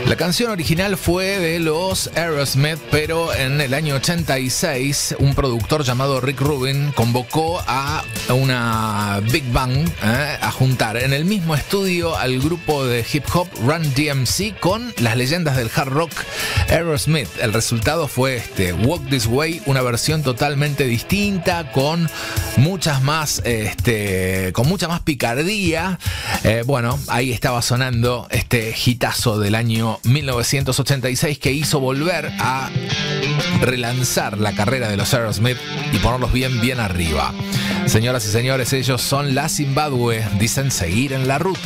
La canción original fue de los Aerosmith, pero en el año 86 un productor llamado Rick Rubin convocó a una Big Bang a juntar en el mismo estudio al grupo de hip hop Run DMC con las leyendas del hard rock Aerosmith. El resultado fue Walk This Way, una versión totalmente distinta, con mucha más picardía. Bueno, ahí estaba sonando este hitazo del año 1986 que hizo volver a relanzar la carrera de los Aerosmith y ponerlos bien arriba. Señoras y señores, ellos son la Zimbabue, dicen seguir en la ruta.